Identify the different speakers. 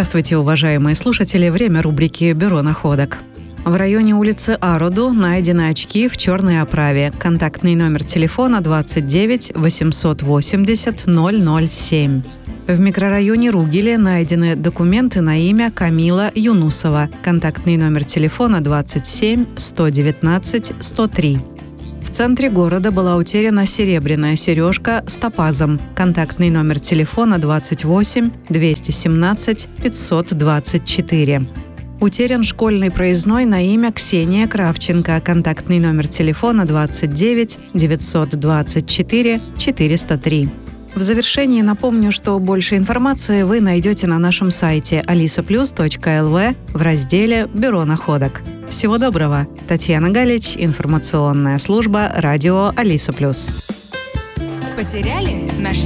Speaker 1: Здравствуйте, уважаемые слушатели. Время рубрики «Бюро находок». В районе улицы Аруду найдены очки в черной оправе. Контактный номер телефона 29 880 007. В микрорайоне Ругеле найдены документы на имя Камила Юнусова. Контактный номер телефона 27 119 103. В центре города была утеряна серебряная сережка с топазом. Контактный номер телефона 28 217 524. Утерян школьный проездной на имя Ксения Кравченко. Контактный номер телефона 29 924 403. В завершении напомню, что больше информации вы найдете на нашем сайте alisaplus.lv в разделе «Бюро находок». Всего доброго! Татьяна Галич, информационная служба радио Алиса Плюс.
Speaker 2: Потеряли? Нашли?